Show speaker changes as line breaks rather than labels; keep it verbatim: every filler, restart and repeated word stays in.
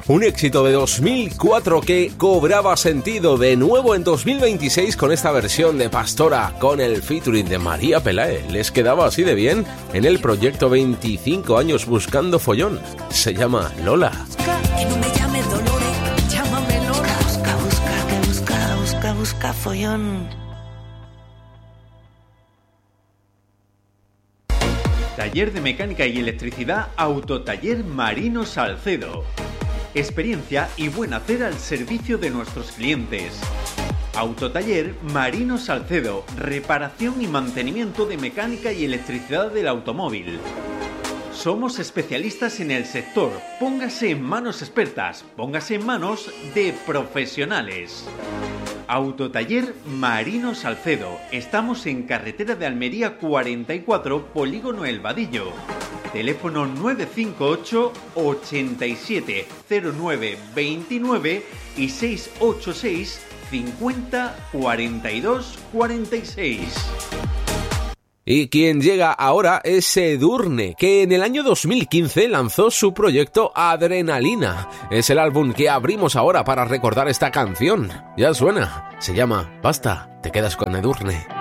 Un éxito de dos mil cuatro que cobraba sentido de nuevo en dos mil veintiséis con esta versión de Pastora con el featuring de María Pelae. Les quedaba así de bien en el proyecto veinticinco años buscando follón. Se llama Lola.
Que no me llame Dolores, llámame Lola.
Busca, busca, que busca, busca, busca follón.
Taller de Mecánica y Electricidad Autotaller Marino Salcedo. Experiencia y buen hacer al servicio de nuestros clientes. Autotaller Marino Salcedo. Reparación y mantenimiento de mecánica y electricidad del automóvil. Somos especialistas en el sector. Póngase en manos expertas. Póngase en manos de profesionales. Autotaller Marino Salcedo. Estamos en carretera de Almería cuarenta y cuatro, Polígono El Vadillo. Teléfono nueve cinco ocho, ochenta y siete, cero nueve, veintinueve y seis ocho seis, cincuenta, cuarenta y dos, cuarenta y seis.
Y quien llega ahora es Edurne, que en el año dos mil quince lanzó su proyecto Adrenalina. Es el álbum que abrimos ahora para recordar esta canción. Ya suena, se llama Basta, te quedas con Edurne.